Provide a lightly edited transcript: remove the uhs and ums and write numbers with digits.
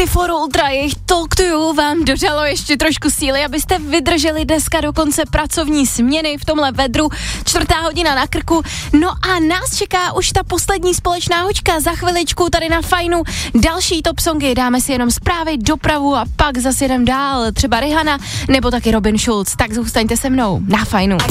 24 Ultra, jejich Talk to You vám dořalo ještě trošku síly, abyste vydrželi dneska do konce pracovní směny v tomhle vedru, 4. hodina na krku. No a nás čeká už ta poslední společná hoďka za chviličku tady na Fajnu. Další top songy, dáme si jenom zprávy, dopravu a pak zase jdem dál, třeba Rihanna nebo taky Robin Schulz. Tak zůstaňte se mnou na Fajnu.